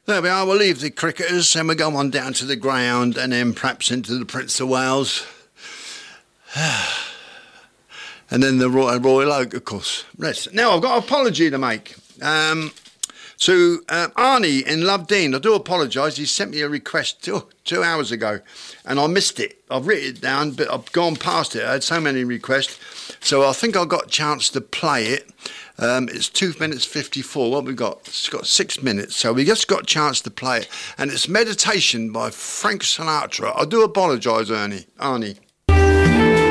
There we are, we'll leave the cricketers and we'll go on down to the ground and then perhaps into the Prince of Wales. And then the Royal Oak, of course. Now, I've got an apology to make. So, Arnie in Lovedene, I do apologise. He sent me a request 2 hours ago and I missed it. I've written it down, but I've gone past it. I had so many requests. So I think I got a chance to play it. It's 2 minutes 54. What we got? It's got 6 minutes. So we just got a chance to play it. And it's Meditation by Frank Sinatra. I do apologise, Arnie.